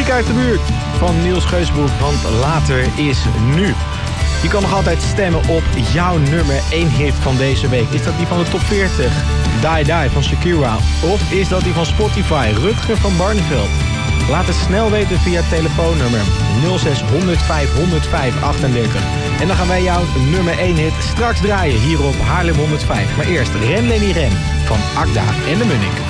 Muziek uit de buurt van Niels Geusbroek, want later is nu. Je kan nog altijd stemmen op jouw nummer 1 hit van deze week. Is dat die van de top 40? Die Die van Shakira. Of is dat die van Spotify? Rutger van Barneveld. Laat het snel weten via het telefoonnummer 06 105 105 38. En dan gaan wij jouw nummer 1 hit straks draaien hier op Haarlem 105. Maar eerst Ren Lenny Ren van Akda en de Munnik.